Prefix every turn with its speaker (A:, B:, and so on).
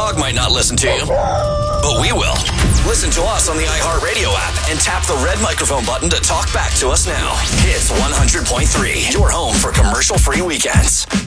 A: dog might not listen to you, but we will. Listen to us on the iHeartRadio app and tap the red microphone button to talk back to us now. Hits 100.3, your home for commercial-free weekends.